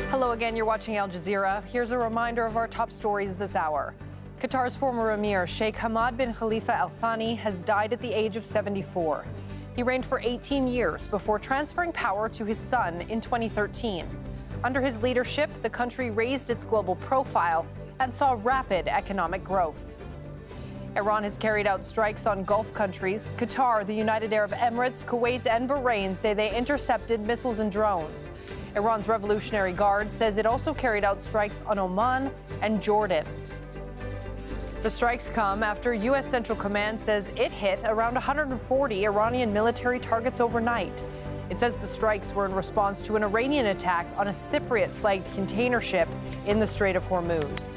Hello again, you're watching Al Jazeera. Here's a reminder of our top stories this hour. Qatar's former emir, Sheikh Hamad bin Khalifa Al Thani, has died at the age of 74. He reigned for 18 years before transferring power to his son in 2013. Under his leadership, the country raised its global profile and saw rapid economic growth. Iran has carried out strikes on Gulf countries. Qatar, the United Arab Emirates, Kuwait, and Bahrain say they intercepted missiles and drones. Iran's Revolutionary Guard says it also carried out strikes on Oman and Jordan. The strikes come after U.S. Central Command says it hit around 140 Iranian military targets overnight. It says the strikes were in response to an Iranian attack on a Cypriot-flagged container ship in the Strait of Hormuz.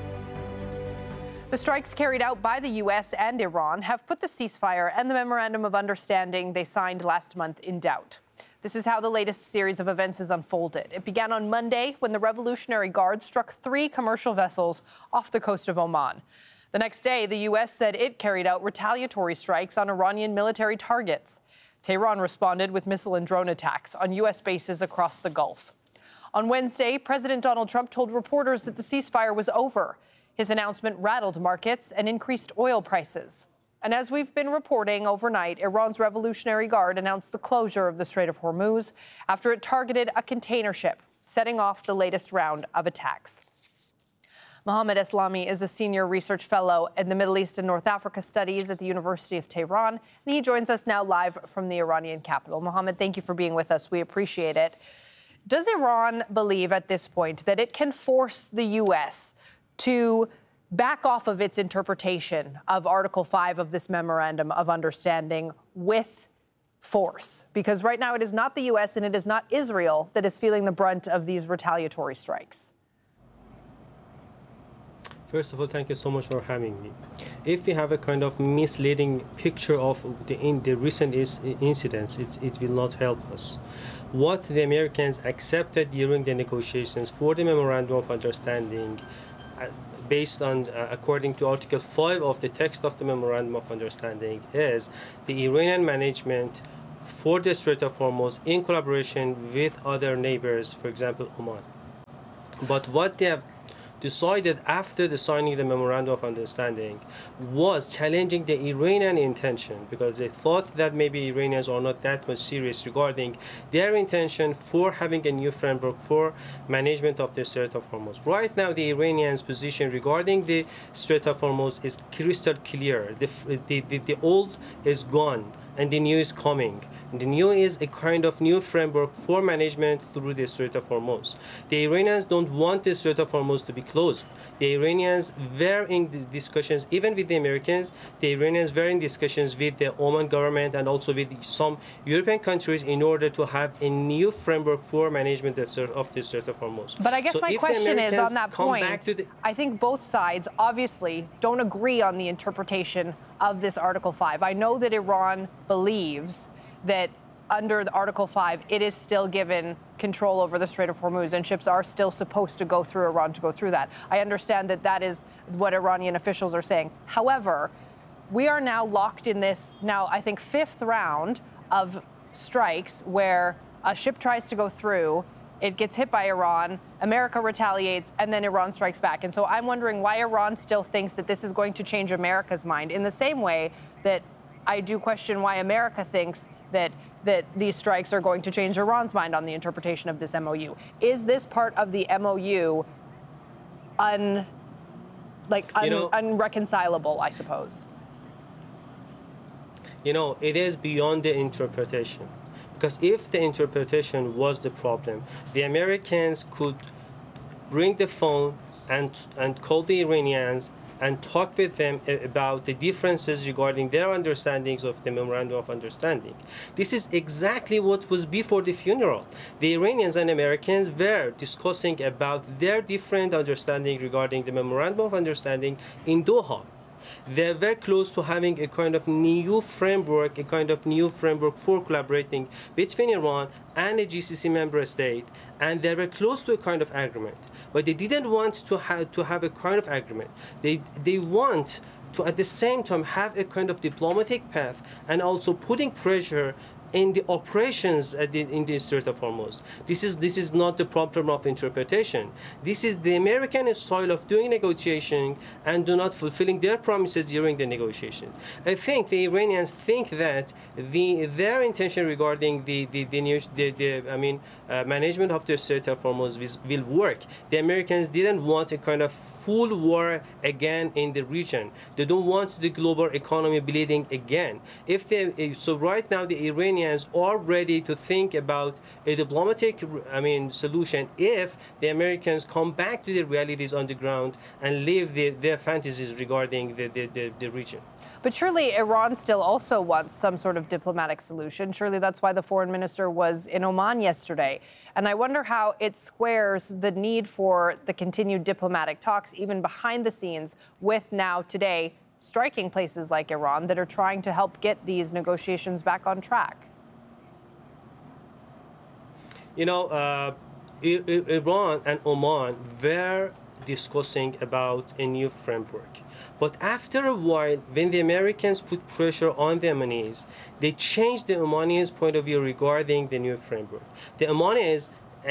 The strikes carried out by the U.S. and Iran have put the ceasefire and the memorandum of understanding they signed last month in doubt. This is how the latest series of events has unfolded. It began on Monday when the Revolutionary Guard struck 3 commercial vessels off the coast of Oman. The next day, the U.S. said it carried out retaliatory strikes on Iranian military targets. Tehran responded with missile and drone attacks on U.S. bases across the Gulf. On Wednesday, President Donald Trump told reporters that the ceasefire was over. His announcement rattled markets and increased oil prices. And as we've been reporting overnight, Iran's Revolutionary Guard announced the closure of the Strait of Hormuz after it targeted a container ship, setting off the latest round of attacks. Mohammed Eslami is a senior research fellow in the Middle East and North Africa Studies at the University of Tehran, and he joins us now live from the Iranian capital. Mohammed, thank you for being with us. We appreciate it. Does Iran believe at this point that it can force the U.S. to back off of its interpretation of Article 5 of this Memorandum of Understanding with force? Because right now it is not the U.S. and it is not Israel that is feeling the brunt of these retaliatory strikes. First of all, thank you so much for having me. If we have a kind of misleading picture of the recent incidents, it will not help us. What the Americans accepted during the negotiations for the Memorandum of Understanding, based on, according to Article 5 of the text of the Memorandum of Understanding, is the Iranian management for the Strait of Hormuz in collaboration with other neighbors, for example, Oman. But what they have decided after the signing of the Memorandum of Understanding was challenging the Iranian intention, because they thought that maybe Iranians are not that much serious regarding their intention for having a new framework for management of the Strait of Hormuz. Right now, the Iranians' position regarding the Strait of Hormuz is crystal clear. The old is gone and the new is coming. The new is a kind of new framework for management through the Strait of Hormuz. The Iranians don't want the Strait of Hormuz to be closed. The Iranians were in the discussions, even with the Americans, the Iranians were in discussions with the Oman government and also with some European countries in order to have a new framework for management of the Strait of Hormuz. But I guess my question is on that point, I think both sides obviously don't agree on the interpretation of this Article 5. I know that Iran believes that under the Article 5, it is still given control over the Strait of Hormuz, and ships are still supposed to go through Iran to go through that. I understand that that is what Iranian officials are saying. However, we are now locked in this, now I think, 5th round of strikes where a ship tries to go through, it gets hit by Iran, America retaliates, and then Iran strikes back. And so I'm wondering why Iran still thinks that this is going to change America's mind, in the same way that I do question why America thinks that these strikes are going to change Iran's mind on the interpretation of this MOU. Is this part of the MOU unreconcilable, I suppose? It is beyond the interpretation. Because if the interpretation was the problem, the Americans could bring the phone and call the Iranians and talk with them about the differences regarding their understandings of the Memorandum of Understanding. This is exactly what was before the funeral. The Iranians and Americans were discussing about their different understanding regarding the Memorandum of Understanding in Doha. They were close to having a kind of new framework, for collaborating between Iran and a GCC member state, and they were close to a kind of agreement. But they didn't want to have a kind of agreement. They want to, at the same time, have a kind of diplomatic path and also putting pressure in the operations in the Strait of Hormuz. This is not the problem of interpretation. This is the American style of doing negotiation and do not fulfilling their promises during the negotiation. I think the Iranians think that their intention regarding the management of the Strait of Hormuz will work. The Americans didn't want a kind of full war again in the region. They don't want the global economy bleeding again. So right now the Iranians are ready to think about a diplomatic solution if the Americans come back to the realities on the ground and leave their fantasies regarding the region. But surely Iran still also wants some sort of diplomatic solution. Surely that's why the foreign minister was in Oman yesterday. And I wonder how it squares the need for the continued diplomatic talks, even behind the scenes, with now today striking places like Iran that are trying to help get these negotiations back on track. Iran and Oman were discussing about a new framework. But after a while, when the Americans put pressure on the Omanis, they changed the Omanis' point of view regarding the new framework. The Omanis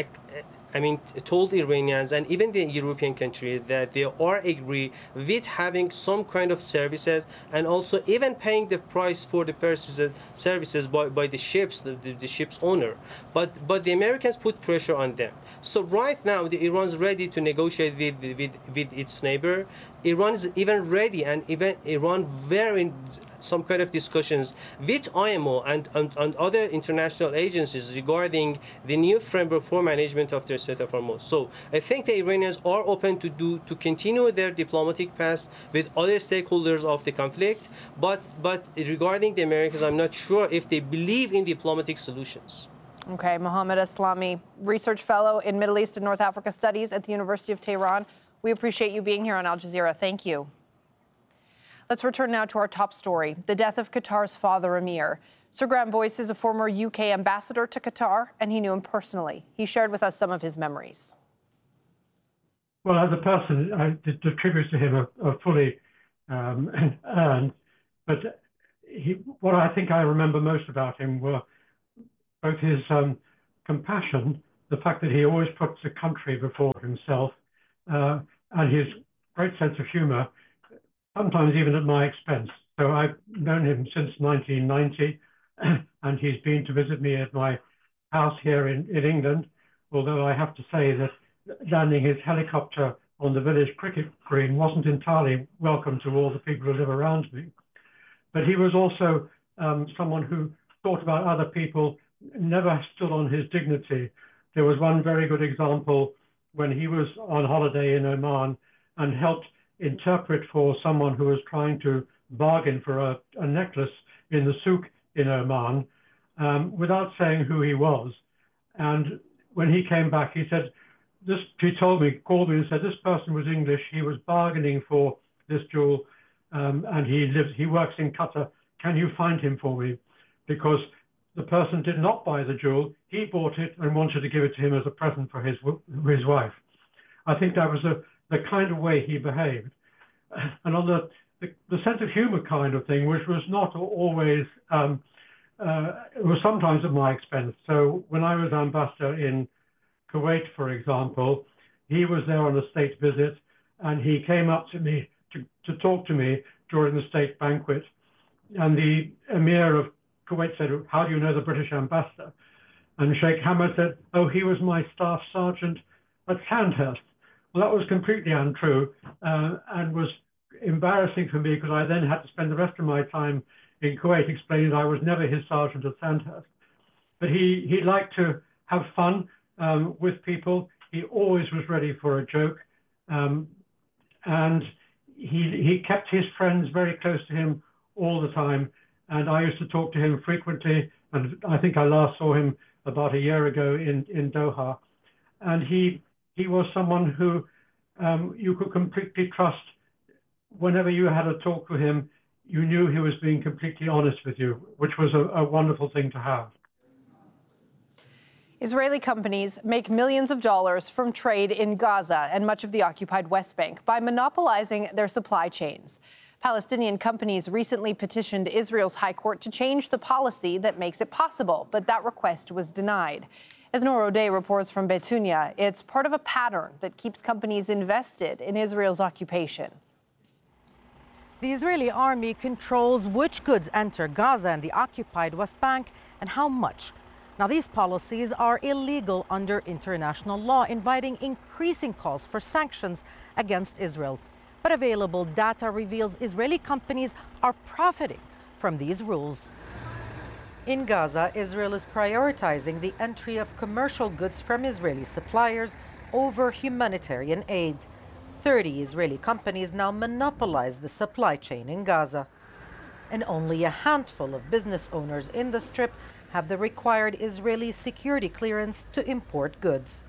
told the Iranians and even the European countries that they are agree with having some kind of services and also even paying the price for the services by the ships, the ship's owner. But the Americans put pressure on them. So right now, the Iran's ready to negotiate with its neighbor. Iran is even ready, and even Iran were in some kind of discussions with IMO and other international agencies regarding the new framework for management of the Strait of Hormuz. So I think the Iranians are open to continue their diplomatic path with other stakeholders of the conflict. But regarding the Americans, I'm not sure if they believe in diplomatic solutions. Okay, Mohammad Eslami, research fellow in Middle East and North Africa Studies at the University of Tehran. We appreciate you being here on Al Jazeera. Thank you. Let's return now to our top story, the death of Qatar's father, Amir. Sir Graham Boyce is a former UK ambassador to Qatar, and he knew him personally. He shared with us some of his memories. Well, as a person, the tributes to him are fully earned. But what I think I remember most about him were both his compassion, the fact that he always puts the country before himself, and his great sense of humor, sometimes even at my expense. So I've known him since 1990, and he's been to visit me at my house here in England, although I have to say that landing his helicopter on the village cricket green wasn't entirely welcome to all the people who live around me. But he was also someone who thought about other people, never stood on his dignity. There was one very good example when he was on holiday in Oman and helped interpret for someone who was trying to bargain for a necklace in the souk in Oman without saying who he was. And when he came back, he said, called me and said, this person was English. He was bargaining for this jewel, and he works in Qatar. Can you find him for me? Because the person did not buy the jewel. He bought it and wanted to give it to him as a present for his wife. I think that was the kind of way he behaved. And on the sense of humor kind of thing, which was not always, it was sometimes at my expense. So when I was ambassador in Kuwait, for example, he was there on a state visit, and he came up to me to talk to me during the state banquet. And the Emir of Kuwait said, how do you know the British ambassador? And Sheikh Hamad said, oh, he was my staff sergeant at Sandhurst. Well, that was completely untrue and was embarrassing for me because I then had to spend the rest of my time in Kuwait explaining that I was never his sergeant at Sandhurst. But he liked to have fun with people. He always was ready for a joke. And he kept his friends very close to him all the time. And I used to talk to him frequently. And I think I last saw him about a year ago in Doha. And he was someone who you could completely trust. Whenever you had a talk with him, you knew he was being completely honest with you, which was a wonderful thing to have. Israeli companies make millions of dollars from trade in Gaza and much of the occupied West Bank by monopolizing their supply chains. Palestinian companies recently petitioned Israel's high court to change the policy that makes it possible, but that request was denied. As Noor O'Day reports from Betunia, it's part of a pattern that keeps companies invested in Israel's occupation. The Israeli army controls which goods enter Gaza and the occupied West Bank and how much. Now, these policies are illegal under international law, inviting increasing calls for sanctions against Israel. But available data reveals Israeli companies are profiting from these rules. In Gaza, Israel is prioritizing the entry of commercial goods from Israeli suppliers over humanitarian aid. 30 Israeli companies now monopolize the supply chain in Gaza. And only a handful of business owners in the Strip have the required Israeli security clearance to import goods.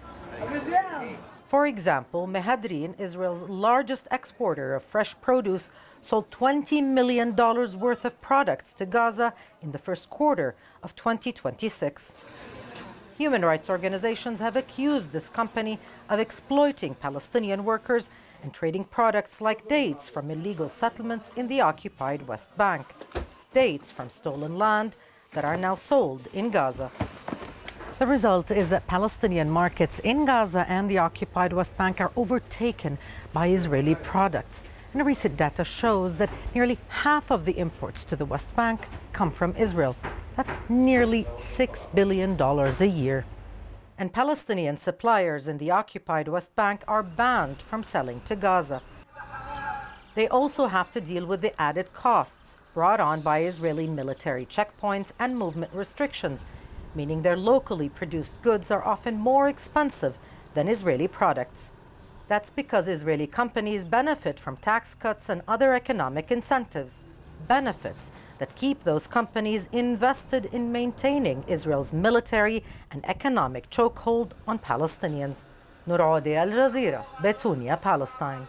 For example, Mehadrin, Israel's largest exporter of fresh produce, sold $20 million worth of products to Gaza in the first quarter of 2026. Human rights organizations have accused this company of exploiting Palestinian workers and trading products like dates from illegal settlements in the occupied West Bank, dates from stolen land that are now sold in Gaza. The result is that Palestinian markets in Gaza and the occupied West Bank are overtaken by Israeli products. And recent data shows that nearly half of the imports to the West Bank come from Israel. That's nearly $6 billion a year. And Palestinian suppliers in the occupied West Bank are banned from selling to Gaza. They also have to deal with the added costs brought on by Israeli military checkpoints and movement restrictions, meaning their locally produced goods are often more expensive than Israeli products. That's because Israeli companies benefit from tax cuts and other economic incentives, benefits that keep those companies invested in maintaining Israel's military and economic chokehold on Palestinians. Noor O'Day, Al Jazeera, Betunia, Palestine.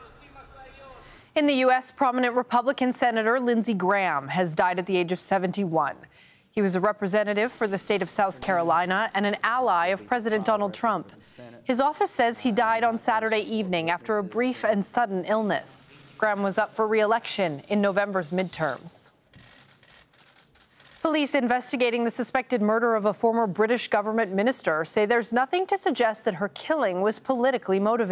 In the U.S., prominent Republican Senator Lindsey Graham has died at the age of 71. He was a representative for the state of South Carolina and an ally of President Donald Trump. His office says he died on Saturday evening after a brief and sudden illness. Graham was up for re-election in November's midterms. Police investigating the suspected murder of a former British government minister say there's nothing to suggest that her killing was politically motivated.